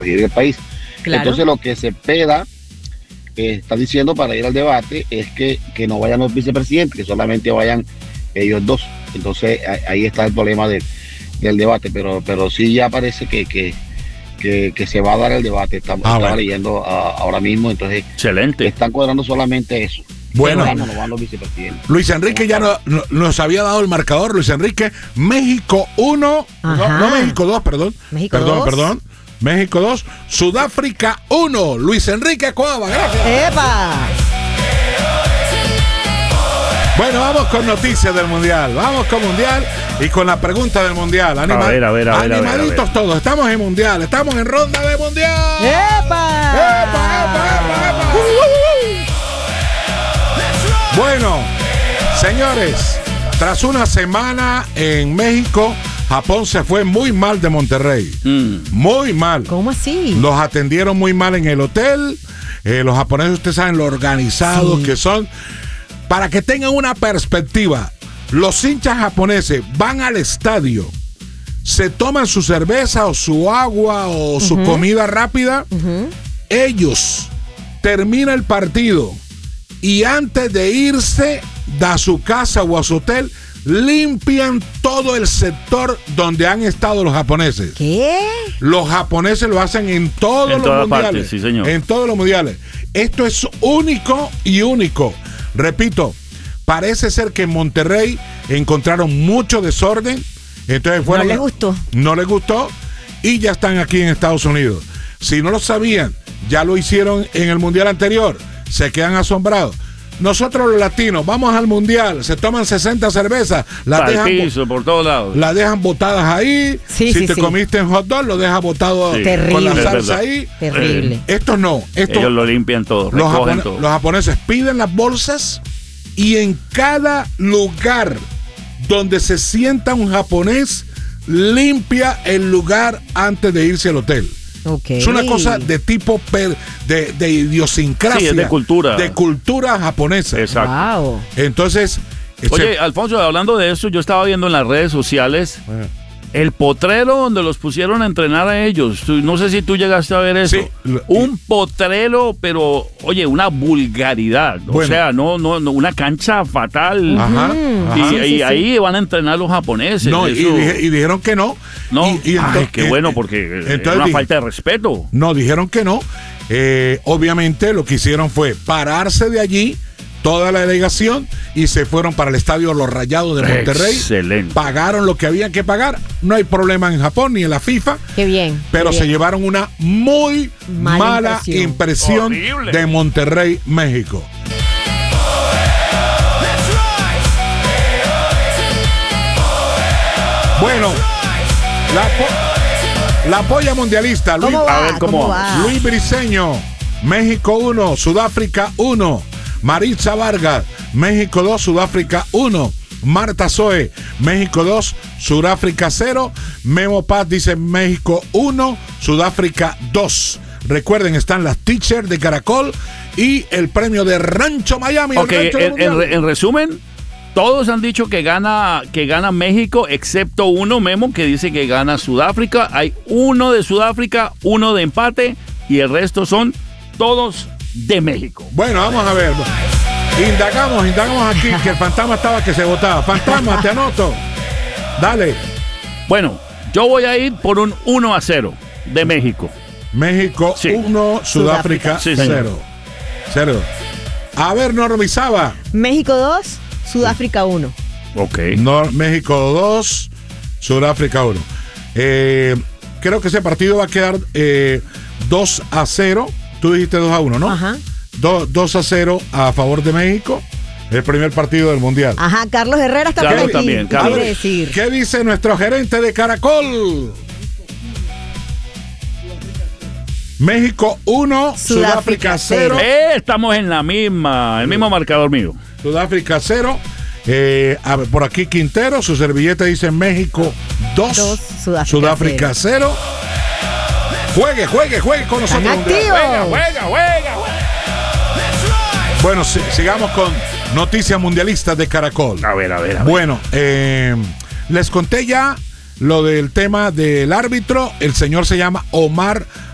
regir el país. Claro. Entonces lo que Cepeda está diciendo para ir al debate es que no vayan los vicepresidentes, que solamente vayan ellos dos. Entonces ahí está el problema del debate, pero sí ya parece que se va a dar el debate. Estaba leyendo ahora mismo, entonces excelente. Están cuadrando solamente eso. Bueno, no van los vicepresidentes. Luis Enrique ya nos había dado el marcador. Luis Enrique, México 1, no México 2, perdón. Perdón. México 2, Sudáfrica 1. Luis Enrique Cuava, gracias. ¡Epa! Bueno, vamos con noticias del Mundial. Vamos con Mundial y con la pregunta del Mundial. A ver. Animaditos todos. Estamos en Mundial. Estamos en ronda de Mundial. ¡Epa! ¡Epa! Bueno, señores, tras una semana en México, Japón se fue muy mal de Monterrey. Muy mal. ¿Cómo así? Los atendieron muy mal en el hotel. Los japoneses, ustedes saben lo organizados que son. Para que tengan una perspectiva, los hinchas japoneses van al estadio, se toman su cerveza o su agua o su comida rápida. Ellos terminan el partido y antes de irse a su casa o a su hotel, limpian todo el sector donde han estado los japoneses. ¿Qué? Los japoneses lo hacen en todos los mundiales. Partes, sí, señor. En todos los mundiales. Esto es único y único. Repito, parece ser que en Monterrey encontraron mucho desorden. Entonces no les gustó. No les gustó y ya están aquí en Estados Unidos. Si no lo sabían, ya lo hicieron en el mundial anterior. Se quedan asombrados. Nosotros los latinos vamos al mundial, se toman 60 cervezas, las dejan piso, por todos lados. Las dejan botadas ahí. Si te comiste en hot dog, lo dejas botado con la salsa ahí. Terrible. Estos no. Ellos lo limpian todo, recogen todo. Los japoneses piden las bolsas y en cada lugar donde se sienta un japonés, limpia el lugar antes de irse al hotel. Okay. Es una cosa de tipo de idiosincrasia. Sí, es de cultura. De cultura japonesa. Exacto. Wow. Entonces. Oye, Alfonso, hablando de eso, yo estaba viendo en las redes sociales el potrero donde los pusieron a entrenar a ellos. No sé si tú llegaste a ver eso. Sí. Un potrero, pero, oye, una vulgaridad. Bueno. O sea, no, una cancha fatal. Ajá. Y ahí van a entrenar los japoneses. No, y dijeron que no. No, entonces, qué bueno, porque es una falta de respeto. No, dijeron que no. Obviamente lo que hicieron fue pararse de allí toda la delegación y se fueron para el estadio Los Rayados de Monterrey. Excelente. Pagaron lo que habían que pagar. No hay problema en Japón ni en la FIFA. Qué bien. Pero se llevaron una muy mala impresión de Monterrey, México. Bueno, la polla mundialista. Luis, a ver cómo va. Luis Briceño, México 1, Sudáfrica 1. Maritza Vargas, México 2, Sudáfrica 1. Marta Zoe, México 2, Sudáfrica 0. Memo Paz dice México 1, Sudáfrica 2. Recuerden, están las t-shirts de Caracol y el premio de Rancho Miami. Ok, en resumen, todos han dicho que gana México, excepto uno, Memo, que dice que gana Sudáfrica. Hay uno de Sudáfrica, uno de empate y el resto son todos de México. Bueno, vamos a ver. Indagamos aquí que el fantasma estaba que se votaba. Fantasma, te anoto. Dale. Bueno, yo voy a ir por un 1-0 de México. México 1, Sudáfrica 0. A ver, Norma Isaba. México 2, Sudáfrica 1. Ok. México 2, Sudáfrica 1. Creo que ese partido va a quedar 2-0. Tú dijiste 2-1, ¿no? Ajá. 2-0 a favor de México. El primer partido del Mundial. Ajá, Carlos Herrera está por aquí. También, Carlos. Quiere decir. ¿Qué dice nuestro gerente de Caracol? México 1, Sudáfrica 0. Estamos en la misma, el mismo marcador mío. Sudáfrica 0. A ver, por aquí Quintero, su servilleta dice México 2, Sudáfrica 0. Juegue con nosotros. Juega. Bueno, sigamos con noticias mundialistas de Caracol. A ver. Bueno, les conté ya lo del tema del árbitro. El señor se llama Omar